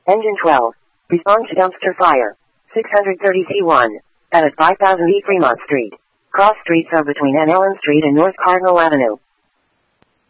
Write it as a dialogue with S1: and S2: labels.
S1: Engine 12. Respond to dumpster fire. 630 C1. At 5000 E Fremont Street. Cross streets are between N. Ellen Street and North Cardinal Avenue.